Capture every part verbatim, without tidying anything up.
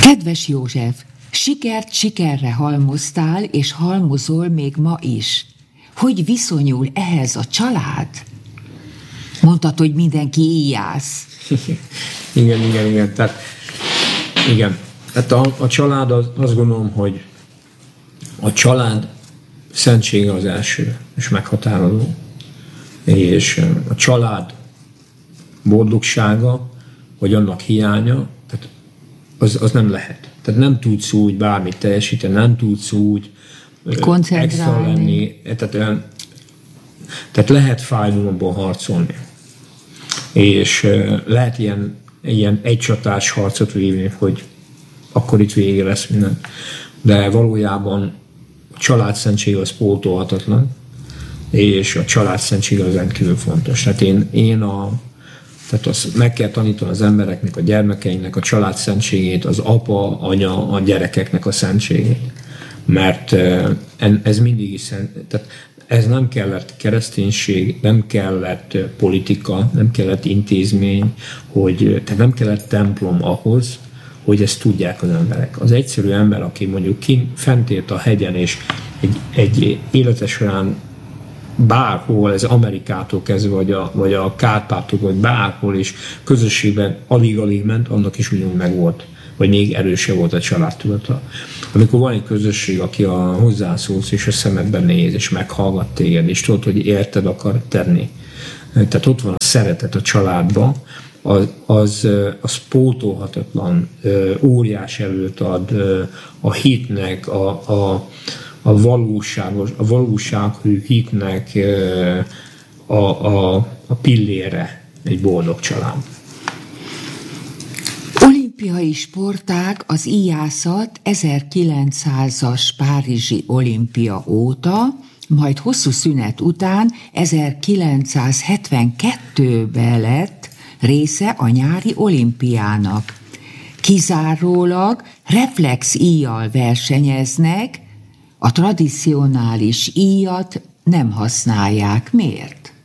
Kedves József, sikert sikerre halmoztál, és halmozol még ma is. Hogy viszonyul ehhez a család? Mondtad, hogy mindenki íjász. igen, igen, igen. Tehát, igen. Hát a, a család, az, azt gondolom, hogy a család szentsége az első, és meghatározó. És a család boldogsága, vagy annak hiánya, tehát az, az nem lehet. Tehát nem tudsz úgy bármit teljesíteni, nem tudsz úgy extra lenni. Tehát, tehát lehet fájdalomból harcolni. És lehet ilyen, ilyen egycsatás harcot vívni, hogy akkor itt vége lesz minden. De valójában a családszentség az pótolhatatlan, és a családszentség az rendkívül fontos. Tehát én, én a Tehát azt meg kell tanítani az embereknek, a gyermekeinknek a család szentségét, az apa, anya, a gyerekeknek a szentségét. Mert ez mindig is szent. Tehát ez nem kellett kereszténység, nem kellett politika, nem kellett intézmény, hogy, tehát nem kellett templom ahhoz, hogy ezt tudják az emberek. Az egyszerű ember, aki mondjuk kint, fent ért a hegyen, és egy, egy élete során bárhol, ez Amerikától kezdve, vagy a, vagy a Kárpátok, vagy bárhol, és közösségben alig-alig ment, annak is ugyanúgy meg volt, vagy még erősebb volt a családtudata. Amikor van egy közösség, aki a hozzászólsz, és a szemedben néz, és meghallgat téged, és tudod, hogy érted akar tenni. Tehát ott van a szeretet a családban, az, az, az pótolhatatlan, óriás erőt ad a hitnek, a, a a valóságos, a valósághű hitnek a, a, a pillére egy boldog család. Olimpiai sportág az íjászat ezerkilencszázas párizsi olimpia óta, majd hosszú szünet után ezerkilencszázhetvenkettőben lett része a nyári olimpiának. Kizárólag reflex íjjal versenyeznek, a tradicionális íjat nem használják. Miért?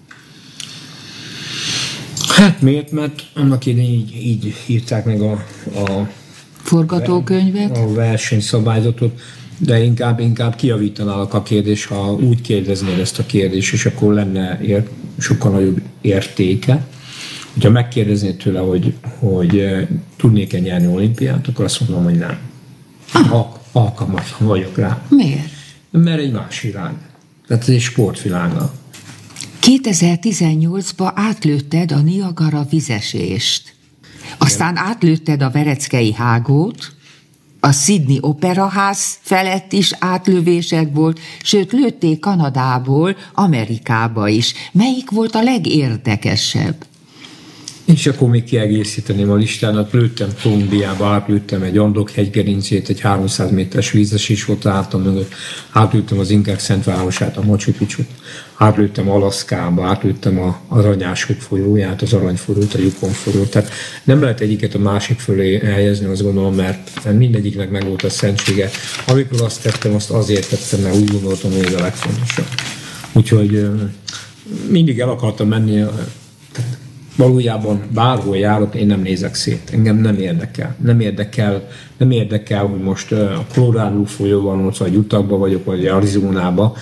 Hát miért? Mert annak idején így, így írták meg a, a forgatókönyvet, a versenyszabályzatot, de inkább, inkább kijavítanálak a kérdés, ha úgy kérdeznéd ezt a kérdést, és akkor lenne ér, sokkal nagyobb értéke. Hogyha megkérdeznéd tőle, hogy, hogy tudnék-e nyerni olimpiát, akkor azt mondom, hogy nem. Ah. Alkalmatlan vagyok rá. Miért? Mert egy más világ. Tehát ez egy sportvilága. kétezer-tizennyolcban átlőtted a Niagara vizesést. Aztán igen, átlőtted a Vereckei hágót, a Sydney Operaház felett is átlövésed volt, sőt lőtték Kanadából Amerikába is. Melyik volt a legérdekesebb? És akkor még kiegészíteném a listának, lőttem Kolumbiába, átlőttem egy Andok hegygerincét, egy háromszáz méteres vízesés volt álltam mögött, átlőttem az Inkák szentvárosát, a Machu Picchut, átlőttem Alaszkába, átlőttem a Aranyások folyóját, az Aranyfolyót, a Yukon folyót. Tehát nem lehet egyiket a másik fölé helyezni, azt gondolom, mert mindegyiknek meg volt a szentsége. Amikor azt tettem, azt azért tettem, mert úgy gondoltam, hogy ez a legfontosabb. Úgyhogy mindig el akartam menni. Valójában bárhol járok, én nem nézek szét. Engem nem érdekel. Nem érdekel, nem érdekel, hogy most a Colorado folyóban, ott vagy Utahban vagyok, vagy Arizonában.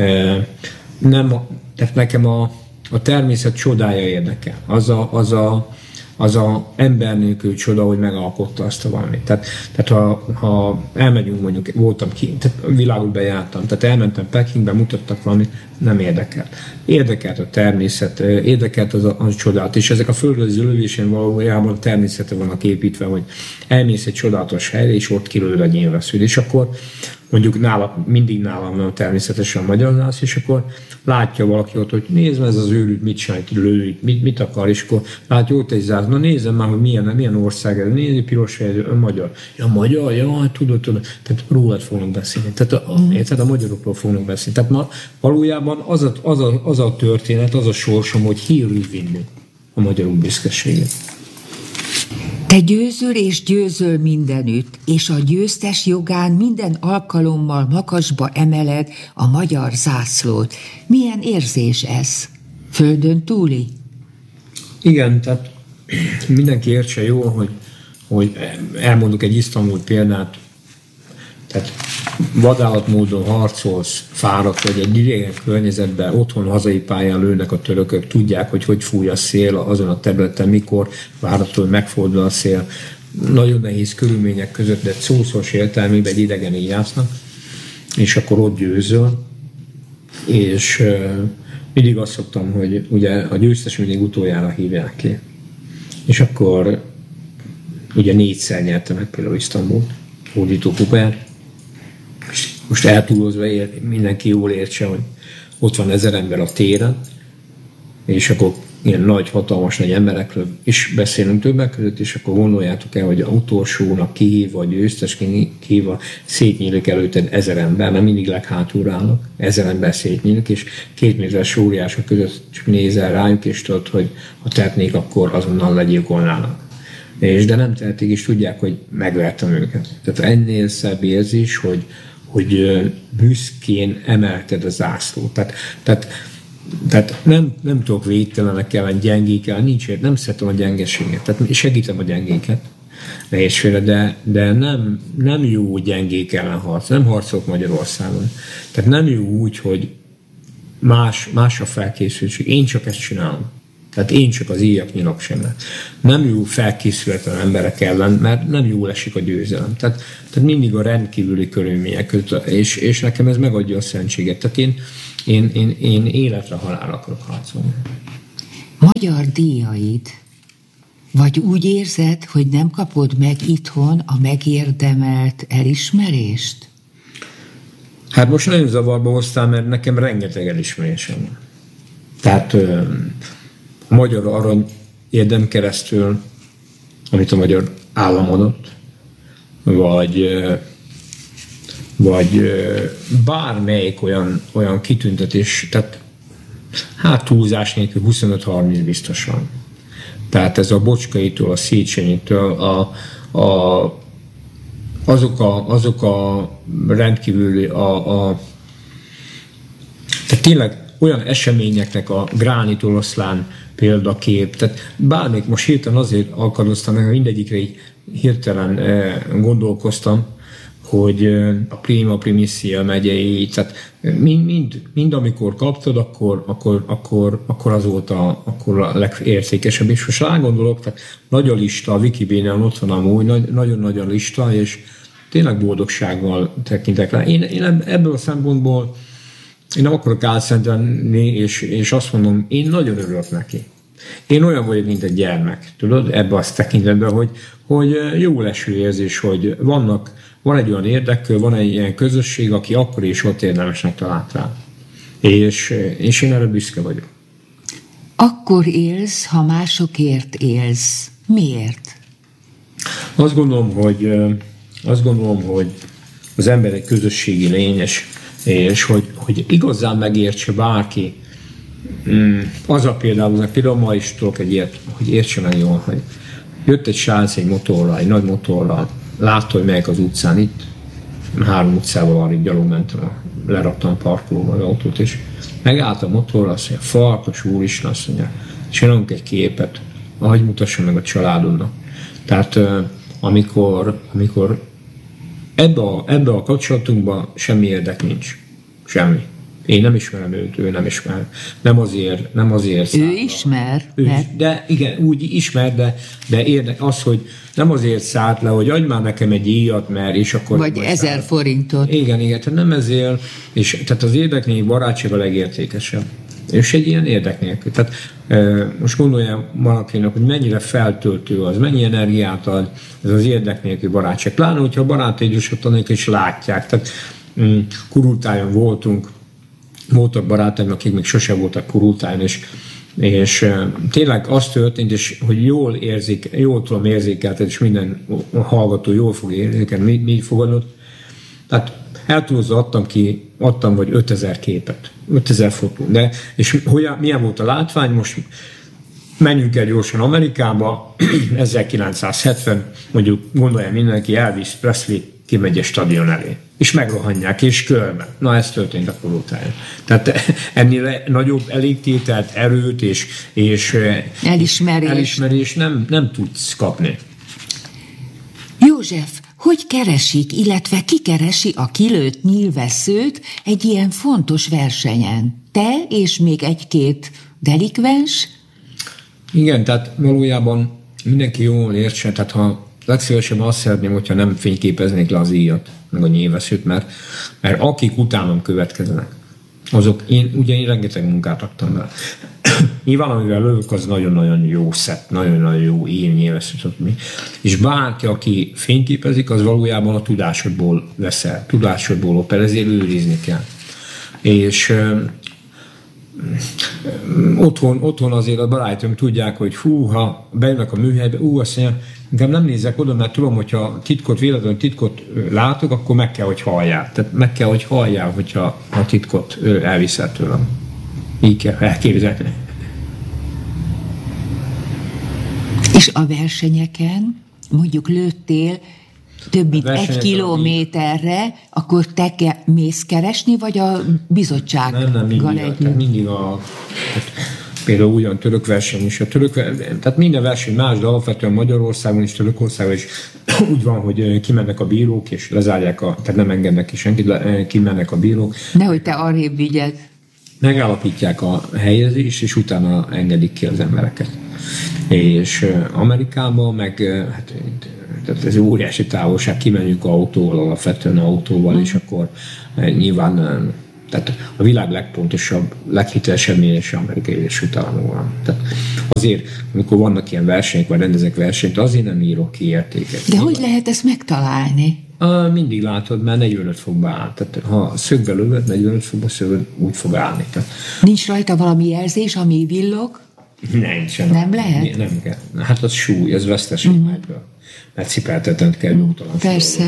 Nem, tehát nekem a, a természet csodája érdekel. Az a, az a, az a ember nélkül csoda, hogy megalkotta azt a valamit. Tehát, tehát ha, ha elmegyünk, mondjuk, voltam ki, tehát világot bejártam, tehát elmentem Pekingbe, mutattak valamit, nem érdekelt. Érdekelt a természet, érdekelt az a, az a csodát, és ezek a földrajzi lövésén valójában a természete vannak építve, hogy elmész egy csodálatos helyre, és ott kilőd a nyilveszűd, és akkor mondjuk nála, mindig nálam van természetesen a magyarnász, és akkor látja valaki ott, hogy nézd, ez az őrült, mit csinál, lő, mit, mit akar, és akkor látja ott egy zász, na nézzem már, hogy milyen, milyen ország ez, nézd, piros fejező, magyar. Ja, magyar, ja, tudod, tudod, tehát rólad fognak beszélni, tehát a, mm. érted, a magyarokról fognak beszélni. Tehát ma valójában az a, az, a, az a történet, az a sorsom, hogy hírül vinni a magyarok büszkeségét. Te győzöl és győzöl mindenütt, és a győztes jogán minden alkalommal makasba emeled a magyar zászlót. Milyen érzés ez? Földön túli? Igen, tehát mindenki értse jól, hogy hogy elmondok egy isztambuli példát, tehát vadállatmódon harcolsz, fáradt vagy egy idegen környezetben, otthon hazai pályán lőnek a törökök, tudják, hogy hogy fúj a szél azon a területen, mikor várható, hogy megfordul a szél. Nagyon nehéz körülmények között, de szószos értelmében egy idegen így játsznak, és akkor ott győzöl, és uh, mindig azt szoktam, hogy ugye a győztes mindig utoljára hívják ki. És akkor ugye négyszer nyerte meg például Isztambult, hódító kupát. Most eltúlozva ér, mindenki jól értse, hogy ott van ezer ember a téren, és akkor ilyen nagy, hatalmas nagy emberekről is beszélünk többek között, és akkor gondoljátok el, hogy a utolsónak kihívva, a győztes kihívva, szétnyílik előtted ezer ember, mert mindig leghátulra állnak, ezer ember szétnyílik, és két méteres óriások között csak nézel rájuk, és tudod, hogy ha tehetnék, akkor azonnal legyilkolnának. És de nem tehetik, és tudják, hogy megvertem őket. Tehát ennél szebb érzés, hogy, hogy büszkén emelted a zászlót. Tehát, tehát, tehát nem, nem tudok védtelenekkel, vagy gyengékkel, nincs, nem szeretem a gyengeséget. Tehát segítem a gyengéket, nehézféle, de, de nem, nem jó gyengék ellen harc, nem harcolok Magyarországon. Tehát nem jó úgy, hogy más, más a felkészültség. Én csak ezt csinálom. Tehát én csak az íjak nyilak sem. Nem jó felkészületlen emberek ellen, mert nem jól esik a győzelem. Tehát, tehát mindig a rendkívüli körülmények között, és, és nekem ez megadja a szentséget. Tehát én, én, én, én életre halálra akarok harcolni. Magyar díjaid, vagy úgy érzed, hogy nem kapod meg itthon a megérdemelt elismerést? Hát most nagyon zavarba hoztál, mert nekem rengeteg elismerésem van. Tehát a Magyar Arany érdemkeresztül, amit a magyar állam adott, vagy, vagy bármelyik olyan, olyan kitüntetés, tehát hát túlzás nélkül huszonöt-harminc biztos van. Tehát ez a Bocskai-tól, a Széchenyitől, a, a, azok, a, azok a rendkívüli, a, a, tehát tényleg olyan eseményeknek a Gránit oroszlán példakép, tehát bármelyik, most hirtelen azért alkalmaztam meg, hogy mindegyikre így hirtelen gondolkoztam, hogy a Prima Primizia megyei, tehát mind, mind, mind amikor kaptad, akkor, akkor, akkor, akkor az volt a, akkor a legértékesebb. És most rágondolok, tehát nagy a lista, a Wikibénen ott van amúgy, nagyon nagy a lista, és tényleg boldogsággal tekintek rá. Én, én ebből a szempontból én nem akarok álszentelni, és, és azt mondom, én nagyon örülök neki. Én olyan vagyok, mint egy gyermek, tudod, ebben azt tekintetben, hogy, hogy jó leső érzés, hogy vannak, van egy olyan érdekkör, van egy ilyen közösség, aki akkor is ott érdemesnek talált rá. És, és én erre büszke vagyok. Akkor élsz, ha másokért élsz. Miért? Azt gondolom, hogy, azt gondolom, hogy az ember egy közösségi lényes, és hogy, hogy igazán megértse bárki, az a például, például ma is tudok egy ilyet, hogy értse meg jól, hogy jött egy srác egy motorral, egy nagy motorral, látta, hogy megyek az utcán itt, három utcával arra így gyalog mentem, leraktam a parkolóba az autót, és megállt a motorral, azt mondja, farkas úristen, azt mondja, csinálunk egy képet, ahogy mutassa meg a családodnak. Tehát amikor, amikor ebbe a, ebbe a kapcsolatunkban semmi érdek nincs. Semmi. Én nem ismerem őt, ő nem ismer. Nem azért, nem azért Ő ismer. Ő, mert... De igen, úgy ismer, de, de érdek az, hogy nem azért szállt le, hogy adj már nekem egy íjat, mert és akkor... Vagy ezer szállt. forintot. Igen, igen, tehát nem ezért, és tehát az érdeknél barátság a legértékesebb. És egy ilyen érdek nélkül. Tehát e, most gondolja valakinek, hogy mennyire feltöltő az, mennyi energiát ad ez az érdek nélkül barátság. Pláne, hogyha a barátaid is ott is látják. Tehát mm, Kurultájon voltunk, voltak barátaim, akik még sose voltak Kurultájon, és, és e, tényleg az történt, és hogy jól érzik, jól tudom érzékeltet, és minden hallgató jól fog érzékelni, mi, mi fogadott. Tehát eltúlozva adtam ki, adtam vagy ötezer képet, ötezer fotó. De, és hogyan, milyen volt a látvány? Most menjünk el gyorsan Amerikába, ezerkilencszázhetven, mondjuk gondolja mindenki, Elvis Presley kimegy a stadion elé, és megrohanják, és körbe. Na, ez történt a Kurultájon. Tehát ennél nagyobb elégtételt, erőt és, és elismerés, elismerés nem, nem tudsz kapni. József, hogy keresik, illetve ki keresi a kilőtt nyílvesszőt egy ilyen fontos versenyen? Te és még egy-két delikvens? Igen, tehát valójában mindenki jól értsen, tehát ha legszívesebben azt szeretném, hogyha nem fényképeznék le az íjat, meg a nyílvesszőt, mert, mert akik utánam következnek, azok, én, ugye én rengeteg munkát adtam be. Nyilván, amivel lövök, az nagyon-nagyon jó szett, nagyon-nagyon jó én nyilvesszőt. És bárki, aki fényképezik, az valójában a tudásodból veszel, tudásodból oper, ezért őrizni kell. És ö, otthon, otthon azért a barátom tudják, hogy hú, ha bejönnek a műhelybe, ú, azt mondja, inkább nem nézek oda, mert tudom, hogyha titkot, véletlenül titkot látok, akkor meg kell, hogy halljál. Tehát meg kell, hogy halljál, hogyha a titkot elviszed tőlem. Így kell elképzelni. És a versenyeken, mondjuk lőttél több mint egy kilométerre, akkor te ke- mész keresni, vagy a bizottsággal Nem, nem, mindig, együtt? mindig a... Tehát, például ugyan török verseny is, a török, tehát minden verseny más, de alapvetően Magyarországon és Törökországon is úgy van, hogy kimennek a bírók, és lezárják a, tehát nem engednek ki senkit, le, kimennek a bírók. Nehogy te arrébb vigyed. Megállapítják a helyezést, és utána engedik ki az embereket. És Amerikában meg, hát tehát ez óriási távolság, kimenjünk autóval, alapvetően autóval, mm. és akkor nyilván tehát a világ legpontosabb, leghitelesebb mérése Amerikai Egyesült Államokban. Tehát azért, amikor vannak ilyen versenyek, vagy rendezek versenyt, azért nem írok ki értéket. De hogy lehet ezt megtalálni? Mindig látod, mert negyvenöt fokba áll. Tehát ha szögbe lövöd, negyvenöt fokba szövöd, úgy fog állni. Tehát nincs rajta valami jelzés, ami villog? Nincs. Nem lehet? Nem kell. Hát az súly, ez veszteség mm. megről. Mert cipeltetent kell nyugtalan. Persze.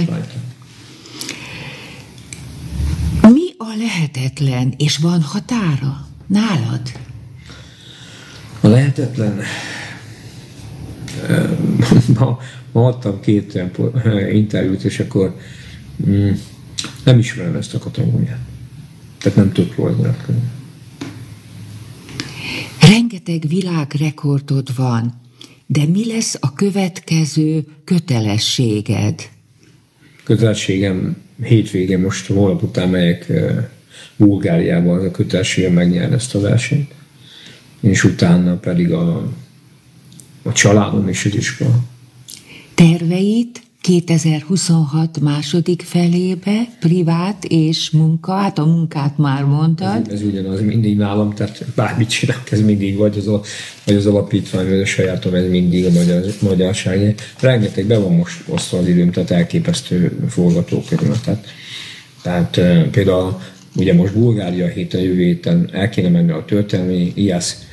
Mi a lehetetlen, és van határa nálad? A lehetetlen... Ma, ma adtam két interjút, és akkor mm, nem ismerem ezt a kategóriát. Tehát nem tudok róla nyilatkozni. Rengeteg világrekordod van, de mi lesz a következő kötelességed? Kötelességem hétvégén, most holnap után megyek Bulgáriába, az a kötelességem megnyerni ezt a versenyt. És utána pedig a, a családom és az iskola. Terveit kétezer-huszonhat második felébe, privát és munka, hát a munkát már mondtad. Ez, ez ugyanaz, mindig nálam, tehát bármit csinálok, ez mindig, vagy az, a, vagy az alapítvány, vagy a sajátom, ez mindig a magyar, magyarság. Rengeteg be van most osztva az időm, tehát elképesztő forgatókönyv. Tehát, tehát például ugye most Bulgária héten, jövő héten el kéne menni a történelmi i á es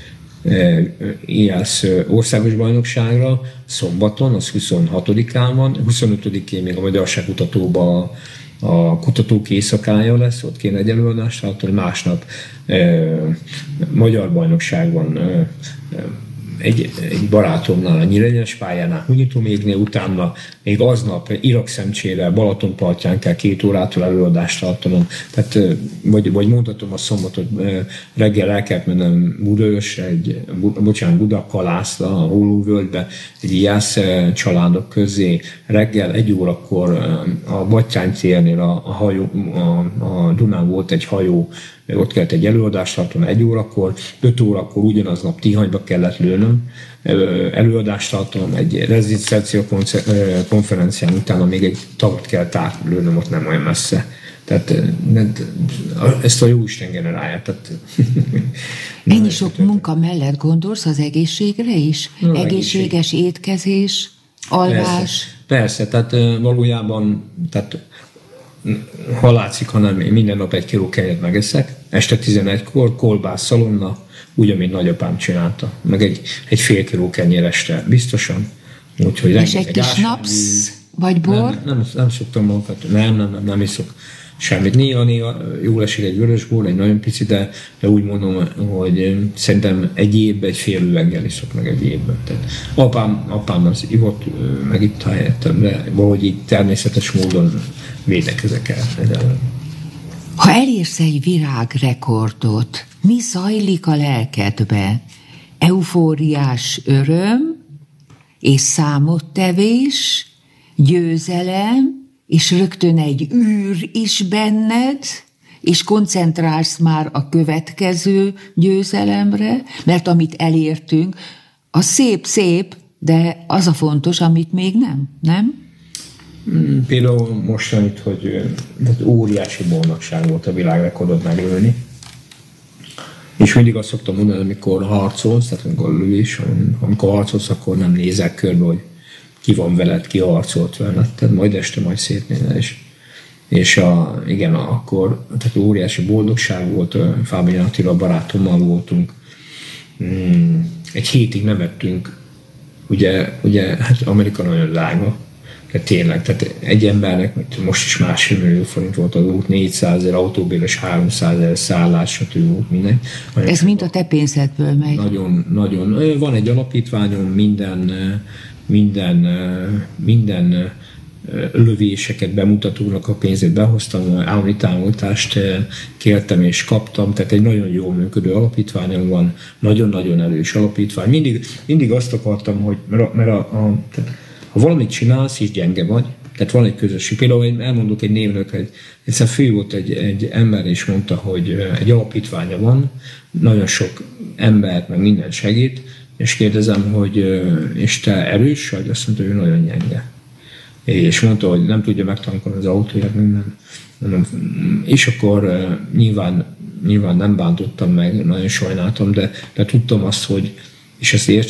i á es országos bajnokságra szombaton, az huszonhatodikán van, huszonötödikén még a Magyarságkutatóban a, a kutatók éjszakája lesz, ott kéne egy előadást tartani, másnap e, magyar bajnokságban e, egy, egy barátomnál a Nyíregyes pályánál, Hunyitoméknél, utána még aznap Irak szemcsére, Balatonpartján kell két órától előadást tartanom. Tehát, vagy, vagy mondhatom a szombatot, reggel el kellett mennem Budaörsre, egy, bocsánat, Budakalászra, a Hólóvölgybe, egy i á es családok közé. Reggel egy órakor a Battyány térnél a, a, hajó, a, a Dunán volt egy hajó, ott kellett egy előadást tartani egy órakor, öt órakor ugyanaznap Tihanyba kellett lőnöm, előadást tartanom egy rezisztencia konferencián, utána még egy tagot kellett átlőnöm, ott nem olyan messze. Tehát ezt a jóisten generálja. Tehát, ennyi sok munka mellett gondolsz az egészségre is? No, egészséges egészség. Étkezés, alvás? Persze, persze, tehát valójában tehát ha látszik, hanem minden nap egy kiló kenyeret megeszek, este tizenegykor, kolbász, szalonna, úgy, amit nagyapám csinálta. Meg egy, egy fél kiló kenyér este, biztosan. Úgyhogy és egy kis napsz, vagy bor? Nem, nem, nem szoktam magukat, nem, nem, nem, nem iszok semmit. Néha, néha jól esik egy vörösbor, egy nagyon pici, de, de úgy mondom, hogy szerintem egy évben egy fél üveggel iszok meg egy évben. Tehát apám, apám az ivott, meg itt helyettem, de valahogy így természetes módon védekezek el. Ha elérsz egy virágrekordot, mi zajlik a lelkedbe? Eufóriás öröm és számottevés, győzelem, és rögtön egy űr is benned, és koncentrálsz már a következő győzelemre, mert amit elértünk, az szép-szép, de az a fontos, amit még nem, nem? Például most annyit, hogy óriási boldogság volt a világrekordot meglőni. És mindig azt szoktam mondani, amikor harcolsz, tehát amikor lövés, amikor harcolsz, akkor nem nézel körbe, hogy ki van veled, ki harcolt veled, tehát majd este majd szétnézel is. És a, igen, akkor tehát óriási boldogság volt, Fábián Attila barátommal voltunk, egy hétig nem ettünk, ugye, ugye hát Amerika nagyon drága, de tényleg, tehát egy embernek most is másfél millió forint volt az út, négyszázezer autóbér és háromszázezer szállás, stb. Volt minden. Ez mind a te pénzedből megy. Nagyon, nagyon. Van egy alapítványom, minden, minden, minden lövéseket bemutatónak a pénzét behoztam, állami támogatást kértem és kaptam, tehát egy nagyon jól működő alapítványom van, nagyon-nagyon erős alapítvány. Mindig, mindig azt akartam, hogy mert, a, mert a, a, tehát, ha valamit csinálsz, és gyenge vagy, tehát van egy közösség. Például elmondok egy névnek, hogy egyszer fő volt egy, egy ember, és mondta, hogy egy alapítványa van, nagyon sok embert, meg minden segít, és kérdezem, hogy és te erős vagy? Azt mondta, hogy ő nagyon gyenge. És mondta, hogy nem tudja megtankolni az autóját, minden. És akkor nyilván, nyilván nem bántottam meg, nagyon sajnáltam, de, de tudtam azt, hogy és ezt